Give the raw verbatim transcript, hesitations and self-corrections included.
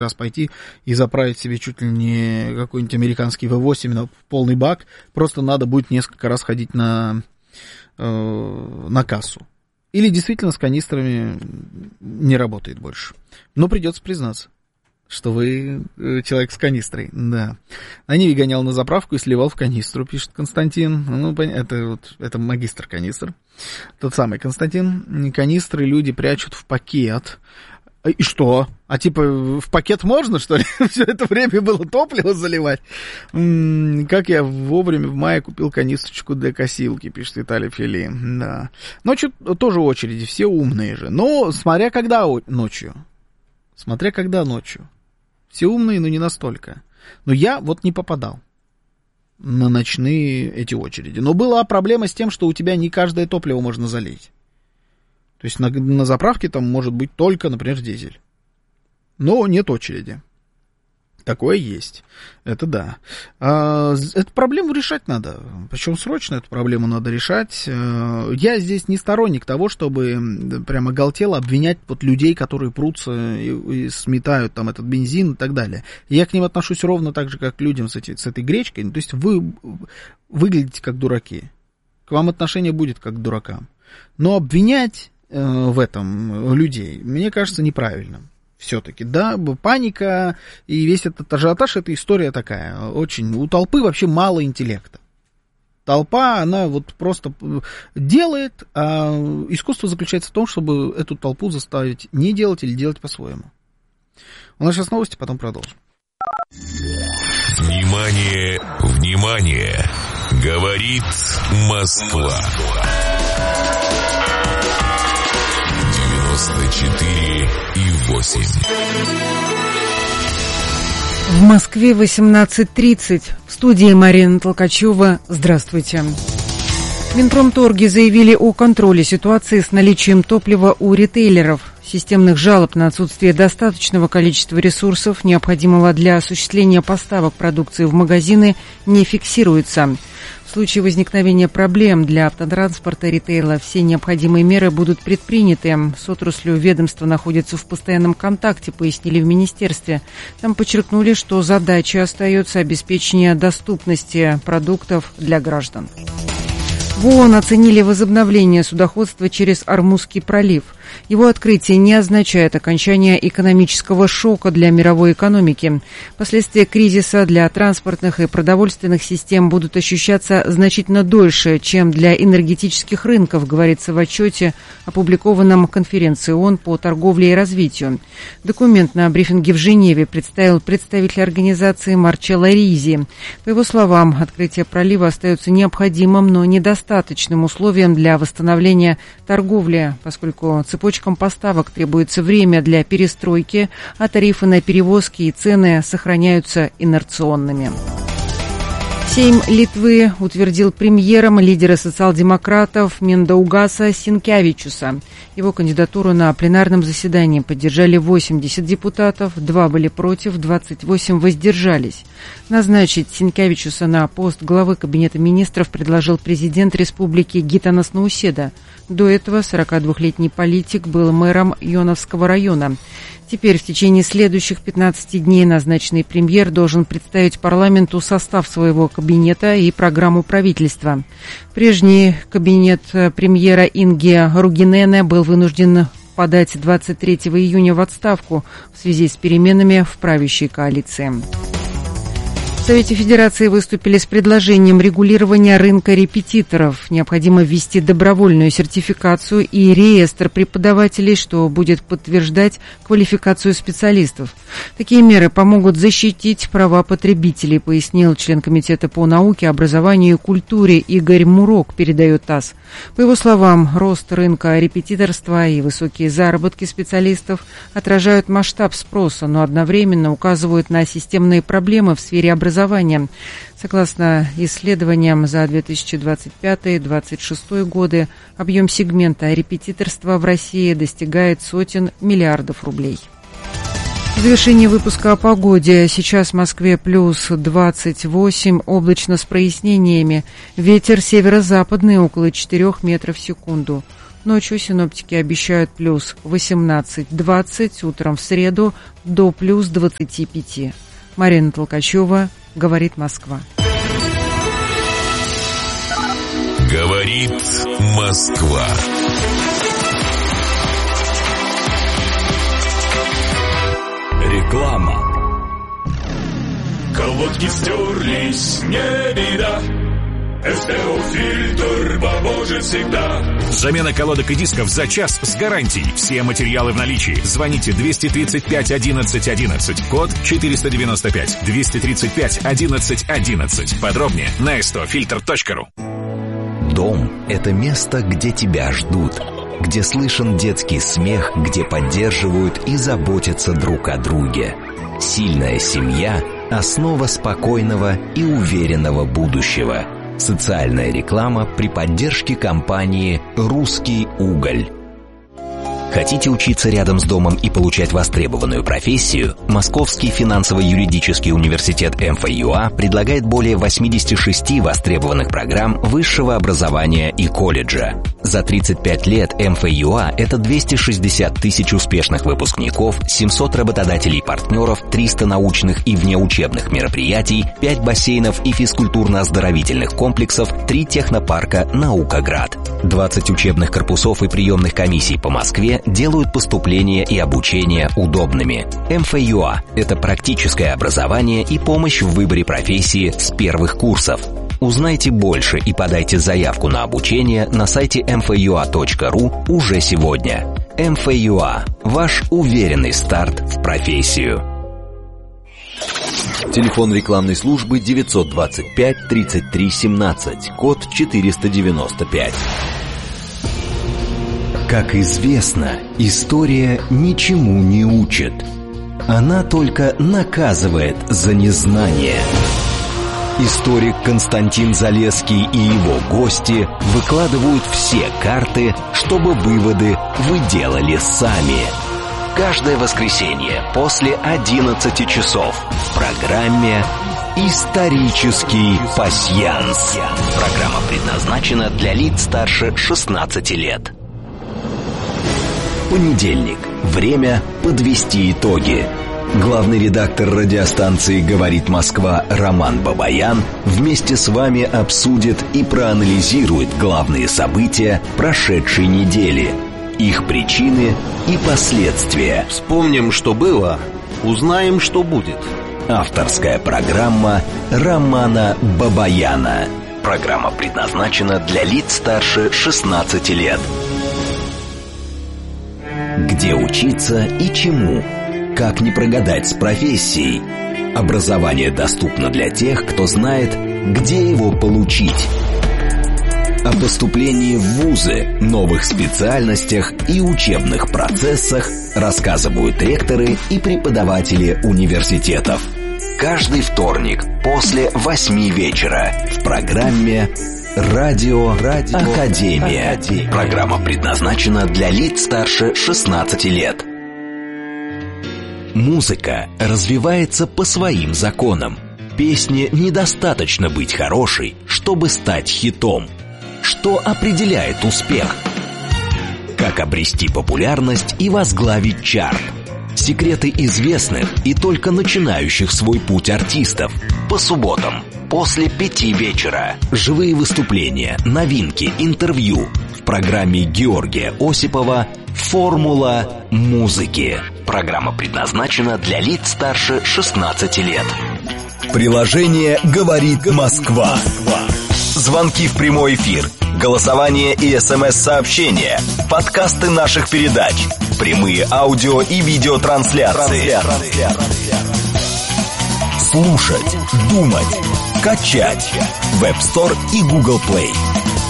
раз пойти и заправить себе чуть ли не какой-нибудь американский вэ восемь на полный бак, просто надо будет несколько раз ходить на, э, на кассу. Или действительно с канистрами не работает больше. Но придется признаться, что вы человек с канистрой, да. На Ниве гонял на заправку и сливал в канистру, пишет Константин. Ну, это, вот, это магистр канистр. Тот самый Константин. Канистры люди прячут в пакет. И что? А типа в пакет можно, что ли? Все это время было топливо заливать? М-м, как я вовремя в мае купил канистрочку для косилки, пишет Виталий Фили. Да. Ночью тоже очереди, все умные же. Но смотря когда ночью. Смотря когда ночью. Все умные, но не настолько. Но я вот не попадал на ночные эти очереди. Но была проблема с тем, что у тебя не каждое топливо можно залить. То есть на, на заправке там может быть только, например, дизель. Но нет очереди. Такое есть. Это да. А, эту проблему решать надо. Причем срочно эту проблему надо решать. Я здесь не сторонник того, чтобы прямо оголтело обвинять вот людей, которые прутся и, и сметают там этот бензин и так далее. Я к ним отношусь ровно так же, как к людям с, эти, с этой гречкой. То есть вы выглядите как дураки. К вам отношение будет как к дуракам. Но обвинять в этом людей, мне кажется, неправильным. Все-таки, да, паника и весь этот ажиотаж, это история такая, очень, у толпы вообще мало интеллекта. Толпа, она вот просто делает, а искусство заключается в том, чтобы эту толпу заставить не делать или делать по-своему. У нас сейчас новости, потом продолжим. Внимание, внимание, говорит Москва. девяносто четыре и восемь. В Москве восемнадцать тридцать. В студии Марина Толкачева. Здравствуйте. В Минпромторге заявили о контроле ситуации с наличием топлива у ритейлеров. Системных жалоб на отсутствие достаточного количества ресурсов, необходимого для осуществления поставок продукции в магазины, не фиксируется. В случае возникновения проблем для автотранспорта и ритейла все необходимые меры будут предприняты. С отраслью ведомства находятся в постоянном контакте, пояснили в министерстве. Там подчеркнули, что задача остается обеспечение доступности продуктов для граждан. В ООН оценили возобновление судоходства через Ормузский пролив. Его открытие не означает окончание экономического шока для мировой экономики. Последствия кризиса для транспортных и продовольственных систем будут ощущаться значительно дольше, чем для энергетических рынков, говорится в отчете, опубликованном конференцией ООН по торговле и развитию. Документ на брифинге в Женеве представил представитель организации Марчелло Ризи. По его словам, открытие пролива остается необходимым, но недостаточным условием для восстановления торговли, поскольку цепочкам поставок требуется время для перестройки, а тарифы на перевозки и цены сохраняются инерционными. Сейм Литвы утвердил премьером лидера социал-демократов Миндаугаса Синкевичуса. Его кандидатуру на пленарном заседании поддержали восемьдесят депутатов, два были против, двадцать восемь воздержались. Назначить Синкевичуса на пост главы Кабинета министров предложил президент республики Гитанас Науседа. До этого сорокадвухлетний политик был мэром Йоновского района. Теперь в течение следующих пятнадцати дней назначенный премьер должен представить парламенту состав своего кабинета и программу правительства. Прежний кабинет премьера Инги Ругинене был вынужден подать двадцать третьего июня в отставку в связи с переменами в правящей коалиции. В Совете Федерации выступили с предложением регулирования рынка репетиторов. Необходимо ввести добровольную сертификацию и реестр преподавателей, что будет подтверждать квалификацию специалистов. Такие меры помогут защитить права потребителей, пояснил член Комитета по науке, образованию и культуре Игорь Мурок, передает ТАСС. По его словам, рост рынка репетиторства и высокие заработки специалистов отражают масштаб спроса, но одновременно указывают на системные проблемы в сфере образования. Согласно исследованиям за две тысячи двадцать пятый — две тысячи двадцать шестой годы, объем сегмента репетиторства в России достигает сотен миллиардов рублей. В завершении выпуска о погоде. Сейчас в Москве плюс двадцать восемь, облачно с прояснениями. Ветер северо-западный около четырёх метров в секунду. Ночью синоптики обещают плюс восемнадцать-двадцать, утром в среду до плюс двадцать пять. Марина Толкачева, говорит Москва. Говорит Москва. Реклама. Колодки стерлись, не беда. эс тэ о-фильтр поможет всегда. Замена колодок и дисков за час с гарантией. Все материалы в наличии. Звоните двести тридцать пять одиннадцать одиннадцать. Код четыреста девяносто пять. двести тридцать пять одиннадцать одиннадцать. Подробнее на эс тэ о фильтр точка ру. Дом – это место, где тебя ждут, где слышен детский смех, где поддерживают и заботятся друг о друге. Сильная семья – основа спокойного и уверенного будущего. Социальная реклама при поддержке компании «Русский уголь». Хотите учиться рядом с домом и получать востребованную профессию? Московский финансово-юридический университет эм эф ю а предлагает более восемьдесят шесть востребованных программ высшего образования и колледжа. За тридцать пять лет эм эф ю а – это двести шестьдесят тысяч успешных выпускников, семьсот работодателей-партнеров, триста научных и внеучебных мероприятий, пять бассейнов и физкультурно-оздоровительных комплексов, три технопарка «Наукаград». двадцать учебных корпусов и приемных комиссий по Москве делают поступление и обучение удобными. эм эф ю а – это практическое образование и помощь в выборе профессии с первых курсов. Узнайте больше и подайте заявку на обучение на сайте эм эф ю а точка ру уже сегодня. эм эф ю а – ваш уверенный старт в профессию. Телефон рекламной службы девятьсот двадцать пять тридцать три семнадцать, код четыреста девяносто пять. Как известно, история ничему не учит. Она только наказывает за незнание. Историк Константин Залесский и его гости выкладывают все карты, чтобы выводы вы делали сами. Каждое воскресенье после одиннадцати часов в программе «Исторический пасьянс». Программа предназначена для лиц старше шестнадцати лет. Понедельник. Время подвести итоги. Главный редактор радиостанции «Говорит Москва» Роман Бабаян вместе с вами обсудит и проанализирует главные события прошедшей недели, их причины и последствия. Вспомним, что было, узнаем, что будет. Авторская программа Романа Бабаяна. Программа предназначена для лиц старше шестнадцати лет. Где учиться и чему? Как не прогадать с профессией? Образование доступно для тех, кто знает, где его получить. О поступлении в вузы, новых специальностях и учебных процессах рассказывают ректоры и преподаватели университетов. Каждый вторник после восьми вечера в программе «Радио, Радио Академия». Академия. Программа предназначена для лиц старше шестнадцати лет. Музыка развивается по своим законам. Песне недостаточно быть хорошей, чтобы стать хитом. Что определяет успех? Как обрести популярность и возглавить чарт? Секреты известных и только начинающих свой путь артистов. По субботам после пяти вечера. Живые выступления, новинки, интервью. В программе Георгия Осипова «Формула музыки». Программа предназначена для лиц старше шестнадцати лет. Приложение «Говорит Москва». Звонки в прямой эфир, голосование и смс-сообщения, подкасты наших передач, прямые аудио и видеотрансляции. Слушать, думать, качать. Веб Стор и Google Play.